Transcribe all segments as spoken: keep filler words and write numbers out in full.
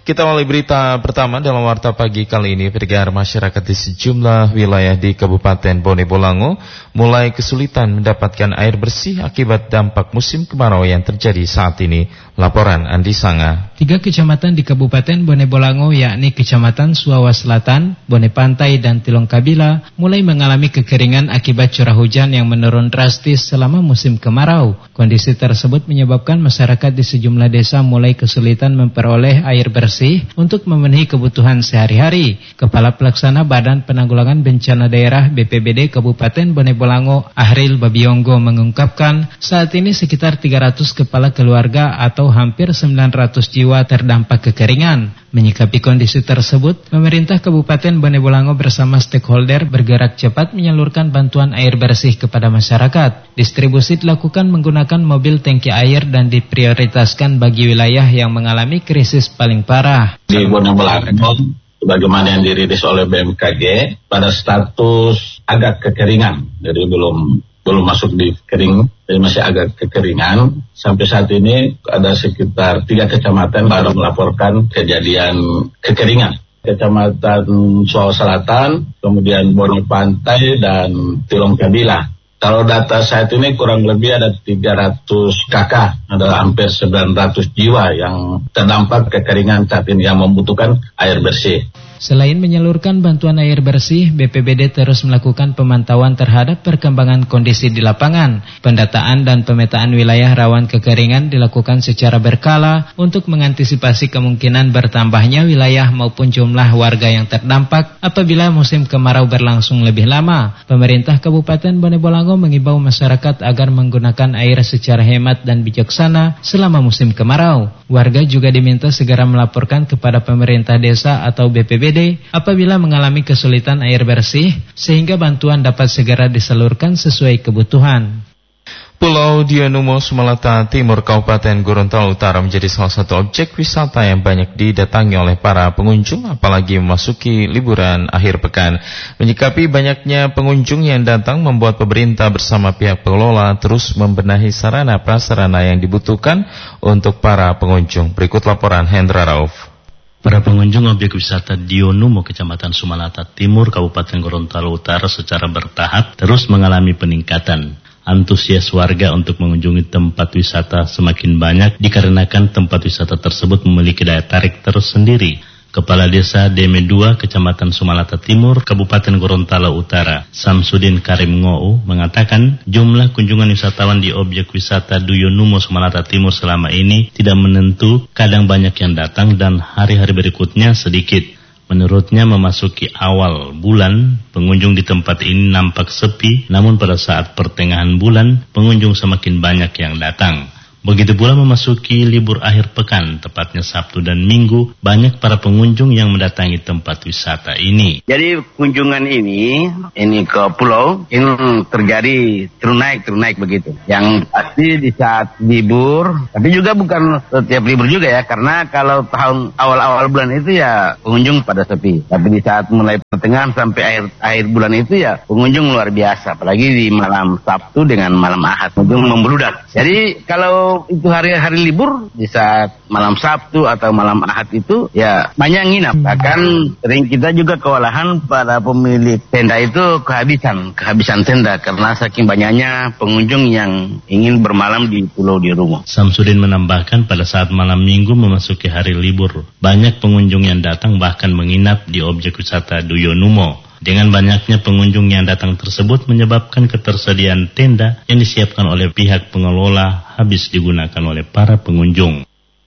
Kita mulai berita pertama dalam Warta Pagi kali ini. Pendengar, masyarakat di sejumlah wilayah di Kabupaten Bone Bolango mulai kesulitan mendapatkan air bersih akibat dampak musim kemarau yang terjadi saat ini. Laporan Andi Sanga. Tiga kecamatan di Kabupaten Bone Bolango, yakni Kecamatan Suawa Selatan, Bone Pantai, dan Tilong Kabila, mulai mengalami kekeringan akibat curah hujan yang menurun drastis selama musim kemarau. Kondisi tersebut menyebabkan masyarakat di sejumlah desa mulai kesulitan memperoleh air bersih untuk memenuhi kebutuhan sehari-hari. Kepala Pelaksana Badan Penanggulangan Bencana Daerah B P B D Kabupaten Bone Bolango, Ahril Babiongo, mengungkapkan saat ini sekitar tiga ratus kepala keluarga atau hampir sembilan ratus jiwa terdampak kekeringan. Menyikapi kondisi tersebut, pemerintah Kabupaten Bone Bolango bersama stakeholder bergerak cepat menyalurkan bantuan air bersih kepada masyarakat. Distribusi dilakukan menggunakan mobil tangki air dan diprioritaskan bagi wilayah yang mengalami krisis paling parah. Di Bone Bolango, sebagaimana yang dirilis oleh B M K G, pada status agak kekeringan, jadi belum belum masuk di kering, jadi masih agak kekeringan. Sampai saat ini ada sekitar tiga kecamatan baru melaporkan kejadian kekeringan. Kecamatan Suawa Selatan, kemudian Bone Pantai, dan Tilong Kabila. Kalau data saat ini kurang lebih ada tiga ratus kakak, ada hampir sembilan ratus jiwa yang terdampak kekeringan saat ini yang membutuhkan air bersih. Selain menyalurkan bantuan air bersih, B P B D terus melakukan pemantauan terhadap perkembangan kondisi di lapangan. Pendataan dan pemetaan wilayah rawan kekeringan dilakukan secara berkala untuk mengantisipasi kemungkinan bertambahnya wilayah maupun jumlah warga yang terdampak apabila musim kemarau berlangsung lebih lama. Pemerintah Kabupaten Bone Bolango mengimbau masyarakat agar menggunakan air secara hemat dan bijaksana selama musim kemarau. Warga juga diminta segera melaporkan kepada pemerintah desa atau B P B D apabila mengalami kesulitan air bersih, sehingga bantuan dapat segera disalurkan sesuai kebutuhan. Pulau Dionumo, Sumalata Timur, Kabupaten Gorontalo Utara menjadi salah satu objek wisata yang banyak didatangi oleh para pengunjung, apalagi memasuki liburan akhir pekan. Menyikapi banyaknya pengunjung yang datang, membuat pemerintah bersama pihak pengelola terus membenahi sarana prasarana yang dibutuhkan untuk para pengunjung. Berikut laporan Hendra Rauf. Para pengunjung objek wisata Dionumo, Kecamatan Sumalata Timur, Kabupaten Gorontalo Utara secara bertahap terus mengalami peningkatan. Antusias warga untuk mengunjungi tempat wisata semakin banyak dikarenakan tempat wisata tersebut memiliki daya tarik tersendiri. Kepala Desa Deme dua, Kecamatan Sumalata Timur, Kabupaten Gorontalo Utara, Samsudin Karim Ngou, mengatakan jumlah kunjungan wisatawan di objek wisata Dionumo, Sumalata Timur selama ini tidak menentu, kadang banyak yang datang dan hari-hari berikutnya sedikit. Menurutnya memasuki awal bulan, pengunjung di tempat ini nampak sepi, namun pada saat pertengahan bulan, pengunjung semakin banyak yang datang. Begitu pula memasuki libur akhir pekan, tepatnya Sabtu dan Minggu, banyak para pengunjung yang mendatangi tempat wisata ini. Jadi kunjungan ini, ini ke pulau, ini terjadi terus naik, terus naik begitu. Yang pasti di saat libur, tapi juga bukan setiap libur juga ya, karena kalau tahun awal-awal bulan itu ya pengunjung pada sepi. Tapi di saat mulai pertengahan sampai akhir akhir bulan itu ya pengunjung luar biasa, apalagi di malam Sabtu dengan malam Ahad, pengunjung membludak. Jadi kalau itu hari-hari libur, di saat malam Sabtu atau malam Ahad itu ya banyak nginap. Bahkan sering kita juga kewalahan pada pemilik tenda itu kehabisan kehabisan tenda karena saking banyaknya pengunjung yang ingin bermalam di Pulau Dionumo. Samsudin menambahkan pada saat malam Minggu memasuki hari libur, banyak pengunjung yang datang bahkan menginap di objek wisata Dionumo. Dengan banyaknya pengunjung yang datang tersebut menyebabkan ketersediaan tenda yang disiapkan oleh pihak pengelola habis digunakan oleh para pengunjung.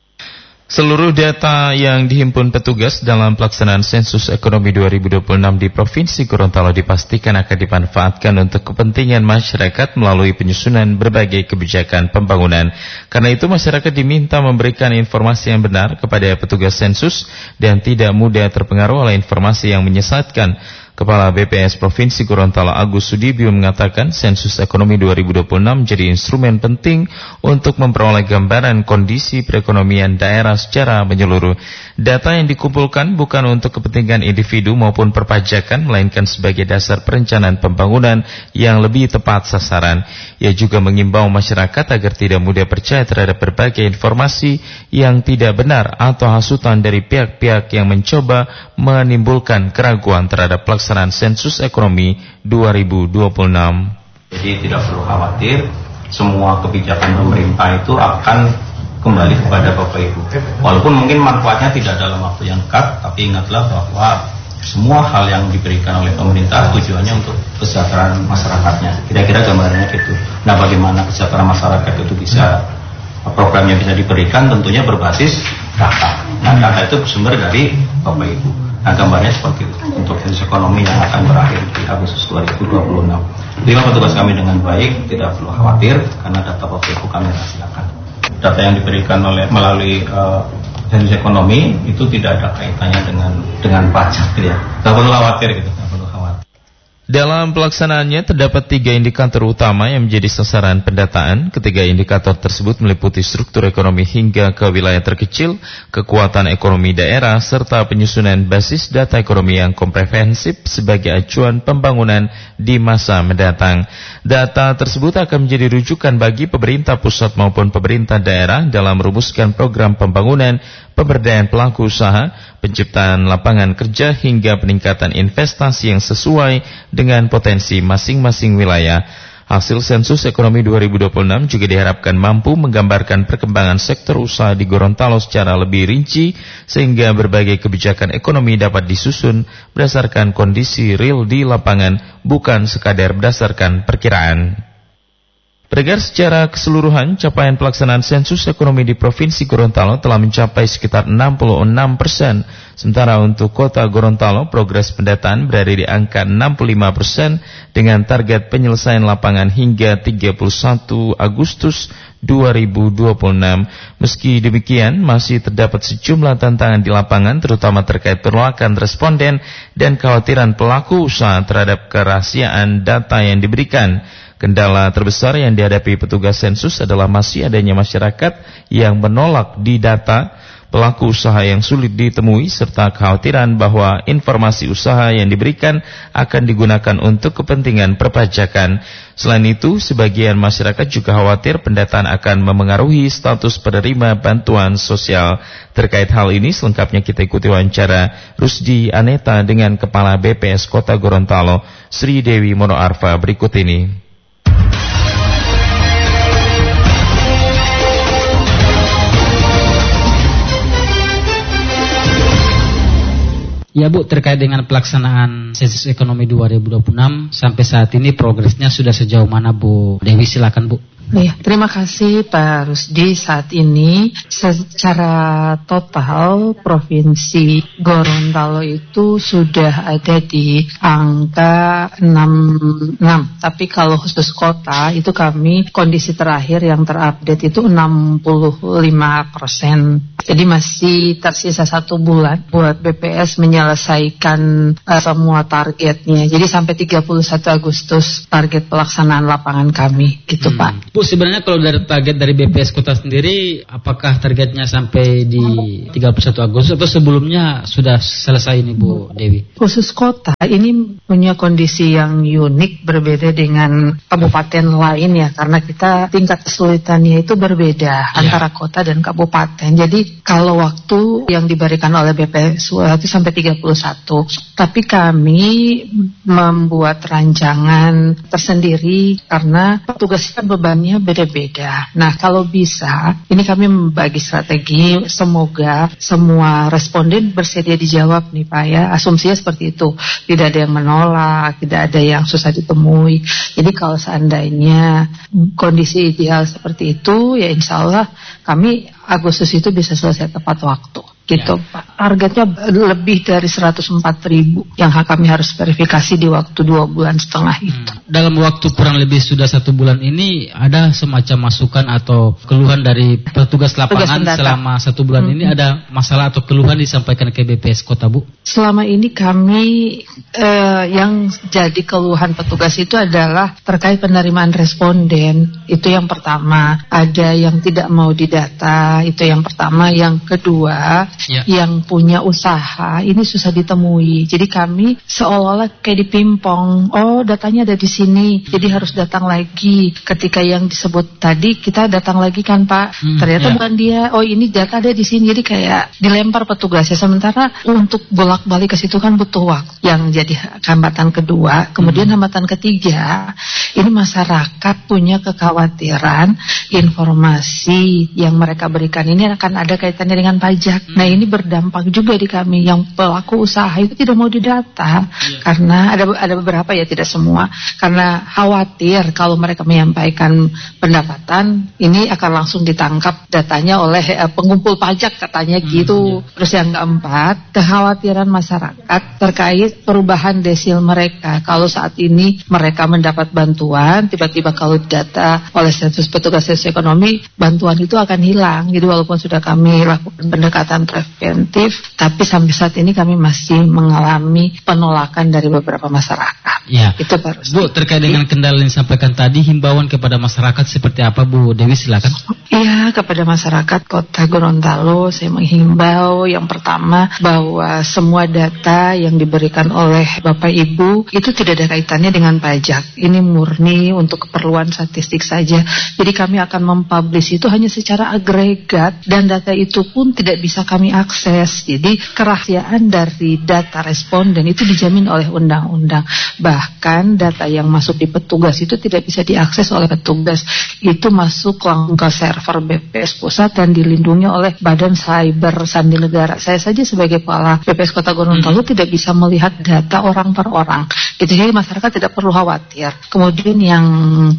Seluruh data yang dihimpun petugas dalam pelaksanaan sensus ekonomi dua ribu dua puluh enam di Provinsi Gorontalo dipastikan akan dimanfaatkan untuk kepentingan masyarakat melalui penyusunan berbagai kebijakan pembangunan. Karena itu masyarakat diminta memberikan informasi yang benar kepada petugas sensus dan tidak mudah terpengaruh oleh informasi yang menyesatkan. Kepala B P S Provinsi Gorontalo Agus Sudibyo mengatakan sensus ekonomi dua ribu dua puluh enam menjadi instrumen penting untuk memperoleh gambaran kondisi perekonomian daerah secara menyeluruh. Data yang dikumpulkan bukan untuk kepentingan individu maupun perpajakan, melainkan sebagai dasar perencanaan pembangunan yang lebih tepat sasaran. Ia juga mengimbau masyarakat agar tidak mudah percaya terhadap berbagai informasi yang tidak benar atau hasutan dari pihak-pihak yang mencoba menimbulkan keraguan terhadap pelaksanaan sensus ekonomi dua ribu dua puluh enam. Jadi tidak perlu khawatir, semua kebijakan pemerintah itu akan kembali kepada Bapak Ibu. Walaupun mungkin manfaatnya tidak dalam waktu yang dekat, tapi ingatlah bahwa semua hal yang diberikan oleh pemerintah tujuannya untuk kesejahteraan masyarakatnya. Kira-kira gambarannya gitu. Nah, bagaimana kesejahteraan masyarakat itu bisa, programnya bisa diberikan, tentunya berbasis data. Nah, data itu bersumber dari Bapak Ibu. Nah, gambarnya seperti itu untuk sensus ekonomi yang akan berakhir di Agustus dua ribu dua puluh enam. Terima petugas kami dengan baik, tidak perlu khawatir karena data Bapak Ibu kami rahasiakan. Data yang diberikan oleh melalui uh, sensus ekonomi itu tidak ada kaitannya dengan dengan pajak, ya. Tidak perlu khawatir gitu. Dalam pelaksanaannya terdapat tiga indikator utama yang menjadi sasaran pendataan. Ketiga indikator tersebut meliputi struktur ekonomi hingga ke wilayah terkecil, kekuatan ekonomi daerah, serta penyusunan basis data ekonomi yang komprehensif sebagai acuan pembangunan di masa mendatang. Data tersebut akan menjadi rujukan bagi pemerintah pusat maupun pemerintah daerah dalam merumuskan program pembangunan, pemberdayaan pelaku usaha, penciptaan lapangan kerja hingga peningkatan investasi yang sesuai dengan potensi masing-masing wilayah. Hasil sensus ekonomi dua ribu dua puluh enam juga diharapkan mampu menggambarkan perkembangan sektor usaha di Gorontalo secara lebih rinci sehingga berbagai kebijakan ekonomi dapat disusun berdasarkan kondisi real di lapangan, bukan sekadar berdasarkan perkiraan. Pendengar, secara keseluruhan capaian pelaksanaan sensus ekonomi di Provinsi Gorontalo telah mencapai sekitar enam puluh enam persen. Sementara untuk Kota Gorontalo, progres pendataan berada di angka enam puluh lima persen dengan target penyelesaian lapangan hingga tiga puluh satu Agustus dua ribu dua puluh enam. Meski demikian, masih terdapat sejumlah tantangan di lapangan, terutama terkait penolakan responden dan kekhawatiran pelaku usaha terhadap kerahasiaan data yang diberikan. Kendala terbesar yang dihadapi petugas sensus adalah masih adanya masyarakat yang menolak didata, pelaku usaha yang sulit ditemui, serta kekhawatiran bahwa informasi usaha yang diberikan akan digunakan untuk kepentingan perpajakan. Selain itu, sebagian masyarakat juga khawatir pendataan akan memengaruhi status penerima bantuan sosial. Terkait hal ini, selengkapnya kita ikuti wawancara Rusdi Aneta dengan Kepala B P S Kota Gorontalo, Sri Dewi Monoarfa berikut ini. Ya Bu, terkait dengan pelaksanaan sensus ekonomi dua ribu dua puluh enam sampai saat ini progresnya sudah sejauh mana Bu Dewi? Silakan Bu. Ya, terima kasih Pak Rusdi. Saat ini secara total Provinsi Gorontalo itu sudah ada di angka enam puluh enam. Tapi kalau khusus kota itu kami kondisi terakhir yang terupdate itu enam puluh lima persen. Jadi masih tersisa satu bulan buat B P S menyelesaikan uh, semua targetnya. Jadi sampai tiga puluh satu Agustus target pelaksanaan lapangan kami gitu hmm. Pak. Bu, sebenarnya kalau dari target dari B P S Kota sendiri, apakah targetnya sampai di tiga puluh satu Agustus atau sebelumnya sudah selesai ini Bu Dewi? Khusus kota ini punya kondisi yang unik, berbeda dengan kabupaten lain ya, karena kita tingkat kesulitannya itu berbeda ya, antara kota dan kabupaten. Jadi kalau waktu yang diberikan oleh B P S itu sampai tiga puluh satu, tapi kami membuat rancangan tersendiri karena petugasnya bebannya beda-beda. Nah, kalau bisa, ini kami membagi strategi, semoga semua responden bersedia dijawab nih Pak ya. Asumsinya seperti itu, tidak ada yang menolak, tidak ada yang susah ditemui. Jadi kalau seandainya kondisi ideal seperti itu, ya insya Allah kami Agustus itu bisa selesai tepat waktu. gitu ya. Pak. Targetnya lebih dari seratus empat ribu yang kami harus verifikasi di waktu dua bulan setengah itu. Hmm. Dalam waktu kurang lebih sudah satu bulan ini ada semacam masukan atau keluhan dari petugas lapangan selama satu bulan hmm. ini ada masalah atau keluhan disampaikan ke B P S Kota, Bu? Selama ini kami eh, yang jadi keluhan petugas itu adalah terkait penerimaan responden. Itu yang pertama. Ada yang tidak mau didata, itu yang pertama. Yang kedua, ya. yang punya usaha ini susah ditemui. Jadi kami seolah-olah kayak dipimpong. Oh, datanya ada di sini, jadi harus datang lagi. Ketika yang disebut tadi kita datang lagi kan Pak, hmm, ternyata ya. bukan dia. Oh, ini data ada di sini. Jadi kayak dilempar petugasnya. Sementara untuk bolak-balik ke situ kan butuh waktu. Yang jadi hambatan kedua, kemudian hmm. hambatan ketiga, ini masyarakat punya kekhawatiran informasi yang mereka berikan ini akan ada kaitannya dengan pajak. Hmm. Nah, ini berdampak juga di kami yang pelaku usaha itu tidak mau didata yeah. karena ada ada beberapa ya, tidak semua, karena khawatir kalau mereka menyampaikan pendapatan ini akan langsung ditangkap datanya oleh eh, pengumpul pajak katanya hmm, gitu. Yeah. Terus yang keempat, kekhawatiran masyarakat terkait perubahan desil mereka. Kalau saat ini mereka mendapat bantuan, tiba-tiba kalau data oleh sensus petugas ekonomi, bantuan itu akan hilang. Jadi walaupun sudah kami lakukan pendekatan preventif, tapi sampai saat ini kami masih mengalami penolakan dari beberapa masyarakat. Ya. Itu baru. Bu, terkait dengan kendala yang disampaikan tadi, himbauan kepada masyarakat seperti apa, Bu Dewi, silakan. Iya, kepada masyarakat Kota Gorontalo saya menghimbau yang pertama bahwa semua data yang diberikan oleh Bapak Ibu itu tidak ada kaitannya dengan pajak. Ini murni untuk keperluan statistik saja. Jadi kami akan mempublish itu hanya secara agregat dan data itu pun tidak bisa kami akses. Jadi kerahasiaan dari data responden itu dijamin oleh undang-undang. Bahkan data yang masuk di petugas itu tidak bisa diakses oleh petugas. Itu masuk langsung ke server B P S Pusat dan dilindungi oleh Badan Cyber Sandi Negara. Saya saja sebagai kepala B P S Kota Gorontalo hmm. tidak bisa melihat data orang per orang. Gitu, jadi masyarakat tidak perlu khawatir. Kemudian yang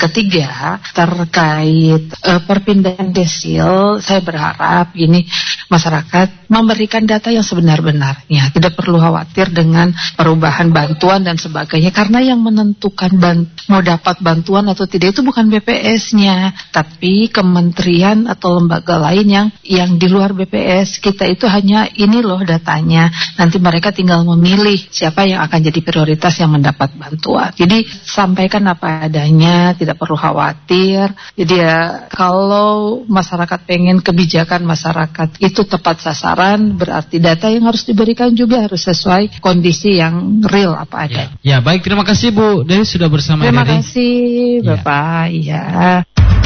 ketiga terkait uh, perpindahan desil, saya berharap ini masyarakat memberikan data yang sebenar-benarnya. Tidak perlu khawatir dengan perubahan bantuan dan sebagainya, karena yang menentukan ban- mau dapat bantuan atau tidak itu bukan B P S-nya, tapi kementerian atau lembaga lain yang yang di luar B P S. Kita itu hanya ini loh datanya. Nanti mereka tinggal memilih siapa yang akan jadi prioritas yang mendapat bantuan. Jadi sampaikan apa adanya, tidak perlu khawatir. Jadi ya kalau masyarakat pengen kebijakan masyarakat itu tepat sasaran, berarti data yang harus diberikan juga harus sesuai kondisi yang real apa ada. Ya, ya baik, terima kasih Bu Dewi sudah bersama Terima dari. kasih Bapak. Ya. ya.